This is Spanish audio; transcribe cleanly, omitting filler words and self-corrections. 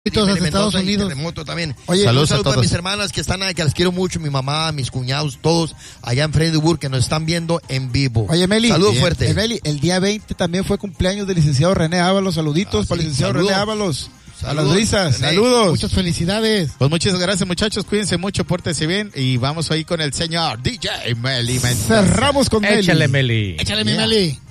Hasta Estados Unidos. Terremoto también. Oye, saludos a mis hermanas que están ahí, que las quiero mucho, mi mamá, mis cuñados, todos allá en Fredericksburg que nos están viendo en vivo. Oye, Meli. Saludos fuertes. Meli, el día 20 también fue cumpleaños del licenciado René Ábalos. Saluditos para el licenciado René Ábalos. A las risas, saludos. Muchas felicidades. Pues muchas gracias, muchachos. Cuídense mucho, pórtense bien. Y vamos ahí con el señor DJ Meli. Cerramos con Meli. Échale, Meli. Échale, mi Meli.